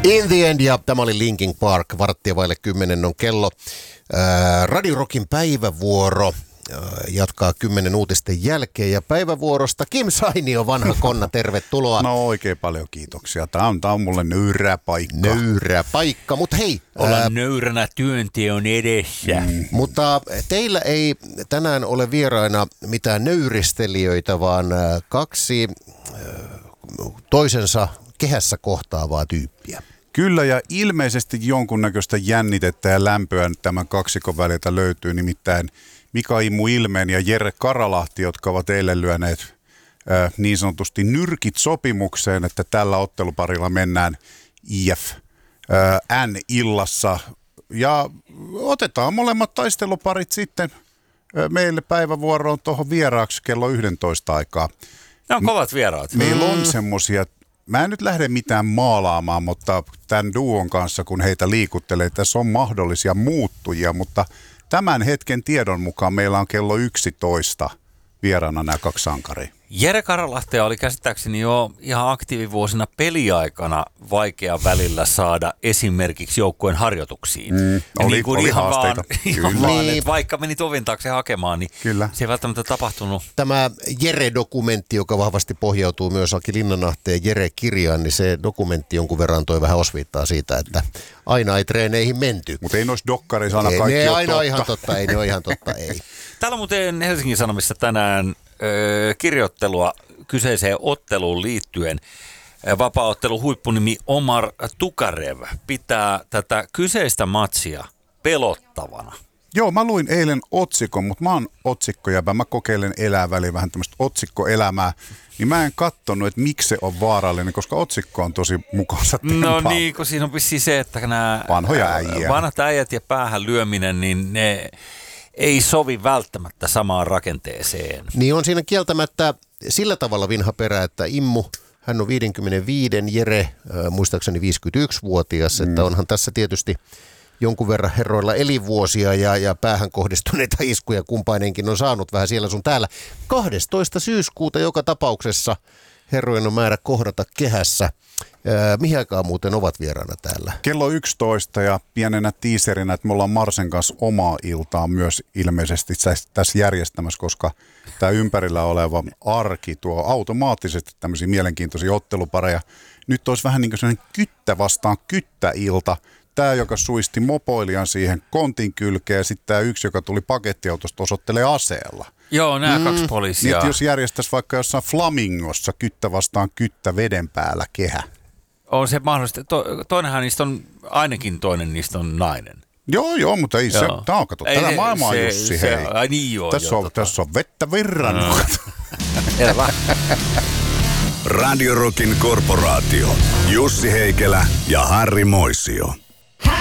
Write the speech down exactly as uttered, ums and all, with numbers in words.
In the end, ja tämä oli Linkin Park, varttia vaille kymmenen on kello. Ää, Radio Rockin päivävuoro ää, jatkaa kymmenen uutisten jälkeen, ja päivävuorosta Kim Sainio, vanha konna, tervetuloa. No oikein paljon kiitoksia. Tämä on, tämä on mulle nöyrä paikka. Nöyrä paikka, mutta hei. Olla ää, nöyränä työnteon edessä. Mm. Mutta teillä ei tänään ole vieraina mitään nöyristelijöitä, vaan ää, kaksi ää, toisensa kehässä kohtaavaa tyyppiä. Kyllä, ja ilmeisesti jonkunnäköistä jännitettä ja lämpöä tämän kaksikon väliltä löytyy, nimittäin Mika Immu Ilmeen ja Jere Karalahti, jotka ovat eilen lyöneet äh, niin sanotusti nyrkit sopimukseen, että tällä otteluparilla mennään I F äh, N-illassa. Ja otetaan molemmat taisteluparit sitten äh, meille päivävuoroon tuohon vieraaksi kello yksitoista aikaa. Ne on kovat vieraat. Meillä on semmosia. Mä en nyt lähde mitään maalaamaan, mutta tämän duon kanssa, kun heitä liikuttelee, tässä on mahdollisia muuttujia, mutta tämän hetken tiedon mukaan meillä on kello yksitoista vieraana nämä kaksi sankaria. Jere Karalahtea oli käsittääkseni jo ihan aktiivivuosina peliaikana vaikea välillä saada esimerkiksi joukkueen harjoituksiin. Mm, oli, niin kuin oli ihan haasteita. Vaan, ihan vaan, että vaikka meni tovin taakse hakemaan, niin Kyllä. se ei välttämättä tapahtunut. Tämä Jere-dokumentti, joka vahvasti pohjautuu myös Aki Linnanahteen Jere-kirjaan, niin se dokumentti jonkun verran toi vähän osviittaa siitä, että aina ei treeneihin menty. Mutta ei noissa dokkareissa aina kaikki ei, ole aina totta. ihan totta, ei ne ole ihan totta, ei. Täällä on muuten Helsingin Sanomissa tänään öö, kirjoittelua kyseiseen otteluun liittyen. Vapaaottelun huippunimi Omar Tukarev pitää tätä kyseistä matsia pelottavana. Joo, mä luin eilen otsikon, mutta mä oon otsikkoja, mä kokeilen elää väliin vähän tämmöistä otsikkoelämää, niin mä en katsonut, että miksi se on vaarallinen, koska otsikko on tosi mukaansa tempaa. No niin, kun siinä on vissiin se, että nämä vanhoja äijä. vanhat äijät ja päähän lyöminen, niin ne ei sovi välttämättä samaan rakenteeseen. Niin on siinä kieltämättä sillä tavalla vinha perä, että Immu, hän on viisikymmentäviisi, Jere äh, muistaakseni viisikymmentäyksivuotias, mm. että onhan tässä tietysti jonkun verran herroilla elinvuosia ja, ja päähän kohdistuneita iskuja kumpainenkin on saanut vähän siellä sun täällä. kahdestoista syyskuuta joka tapauksessa herrojen on määrä kohdata kehässä. Ää, mihin aikaan muuten ovat vieraana täällä? Kello yksitoista ja pienenä tiiserinä, että me ollaan Marsen kanssa omaa iltaa myös ilmeisesti tässä järjestämässä, koska tämä ympärillä oleva arki tuo automaattisesti tämmöisiä mielenkiintoisia ottelupareja. Nyt olisi vähän niin kuin sellainen kyttä vastaan kyttäilta. Tämä, joka suisti mopoilijan siihen kontin kylkeen, ja sitten tämä yksi, joka tuli pakettiautosta, osoittelee aseella. Joo, nämä mm. kaksi poliisia. Niin, jos järjestäisi vaikka jossain Flamingossa kyttä vastaan kyttä veden päällä kehä. On se mahdollista. To, toinenhan niistä on, ainakin toinen niistä on nainen. Joo, joo, mutta ei joo. se, tämä on kato, tätä maailmaa on Jussi, se, hei. Ai niin joo. Tässä, joo, on, tota. tässä on vettä virrannut. No. Radio Rockin korporaatio. Jussi Heikelä ja Harri Moisio.